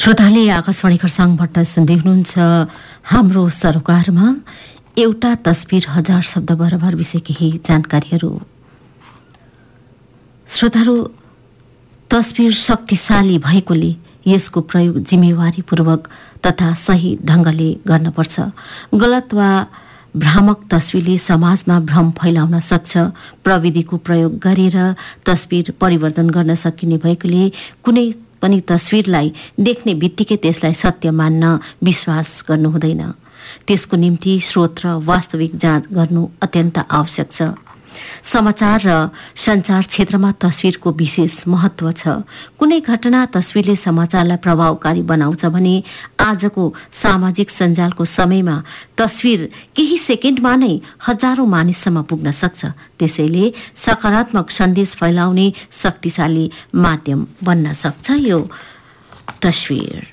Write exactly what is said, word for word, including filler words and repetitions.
श्रोताले आकाशवाणी खरसाङबाट सुन्दै हुनुहुन्छ हाम्रो सरोकारमा एउटा तस्बिर हजार शब्द बराबर विषय केही जानकारीहरू। श्रोताहरू, तस्बिर शक्तिशाली भएकोले यसको प्रयोग जिम्मेवारीपूर्वक तथा सही ढङ्गले गर्नुपर्छ। गलत वा भ्रामक तस्बिरले समाजमा भ्रम फैलाउन सक्छ। प्रविधिको प्रयोग गरेर तस्बिर परिवर्तन गर्न सकिने भएकोले कुनै पनि तस्बिरलाई देख्ने बित्तिकै त्यसलाई सत्य मान्न विश्वास गर्नु हुँदैन। त्यसको निम्ति स्रोत र वास्तविक जाँच गर्नु अत्यन्त आवश्यक छ। समाचार र सञ्चार क्षेत्रमा तस्बिरको विशेष महत्व छ। कुनै घटना तस्बिरले समाचारलाई प्रभावकारी बनाउँछ भने आजको सामाजिक सञ्जालको समयमा तस्बिर केही सेकेन्डमा नै हजारौं मानिससम्म पुग्न सक्छ। त्यसैले सकारात्मक सन्देश फैलाउने शक्तिशाली माध्यम बन्न सक्छ यो तस्बिर।